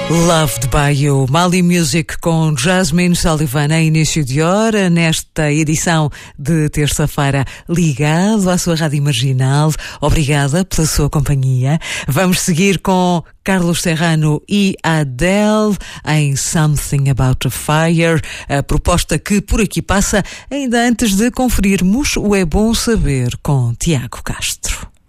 Loved by You, Mali Music com Jasmine Sullivan a início de hora, nesta edição de terça-feira, ligado à sua Rádio Marginal. Obrigada pela sua companhia. Vamos seguir com Carlos Serrano e Adele em Something About a Fire, a proposta que por aqui passa ainda antes de conferirmos o É Bom Saber com Tiago Castro.